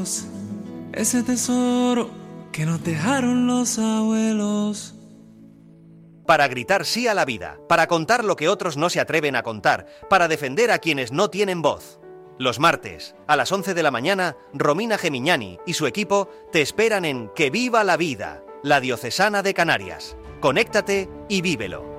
ese tesoro que nos dejaron los abuelos. Para gritar sí a la vida, para contar lo que otros no se atreven a contar, para defender a quienes no tienen voz. Los martes, a las 11 de la mañana, Romina Gemignani y su equipo te esperan en Que Viva la Vida, la Diocesana de Canarias. Conéctate y vívelo.